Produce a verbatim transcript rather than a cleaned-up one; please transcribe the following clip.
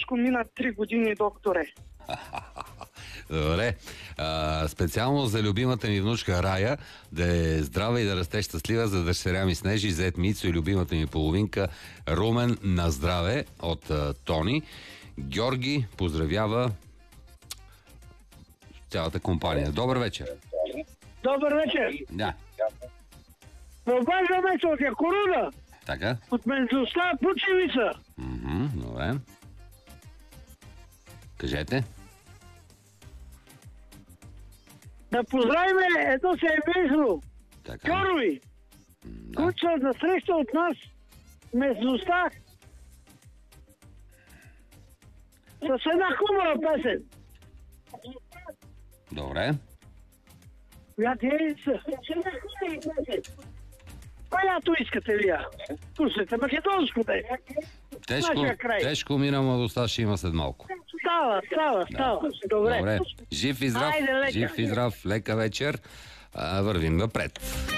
тежко мина три години, докторе. Добре. А, специално за любимата ми внучка Рая, да е здрава и да расте щастлива, за дъщеря ми Снежи, зет Мицо и любимата ми половинка Румен, на здраве от а, Тони. Георги поздравява цялата компания. Добър вечер. Добър вечер. Да. Обаждаме се от Якоруда, Така. от местността Пучевица. Мгм, добре. Кажете. Да поздравим едно семейство. Така. Кьорови, Да. които са на среща от нас местността с една хубава песен. Добре. Която е с една хубава песен. Която искате вие. Слушайте, македонско да е. Тежко, Нашия край. тежко мина младостта ще има след малко. Става, става, става. Добре. Добре. Жив и здрав. Айде, лека. Жив и здрав. Лека вечер. А, вървим напред.